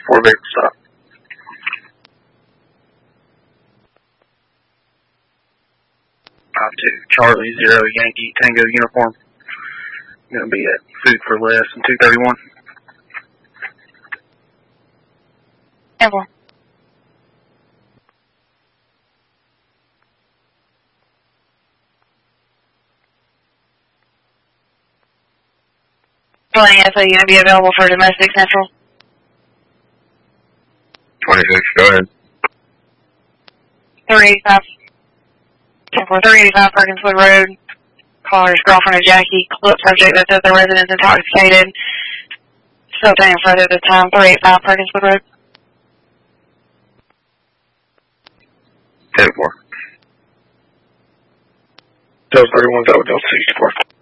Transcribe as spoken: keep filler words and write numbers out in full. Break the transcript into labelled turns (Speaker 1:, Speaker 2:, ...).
Speaker 1: four vehicle stop. five two Charlie Zero Yankee Tango uniform. Going to be at Food for Less in two thirty-one.
Speaker 2: Ever. Twenty S A, you going to be available for domestic central?
Speaker 3: twenty-six, go ahead.
Speaker 2: three eighty-five. Temple three eighty-five Perkinswood Road. Caller's girlfriend of Jackie. Clip subject that says the resident's intoxicated. Still staying further this time. three eighty-five Perkinswood Road.
Speaker 3: ten four.
Speaker 1: Delta thirty-one, Delta Delta sixty-four.